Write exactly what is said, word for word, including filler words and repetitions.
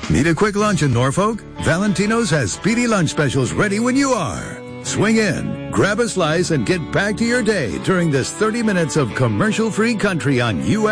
Need a quick lunch in Norfolk? Valentino's has speedy lunch specials ready when you are. Swing in, grab a slice, and get back to your day during this thirty minutes of commercial-free country on U S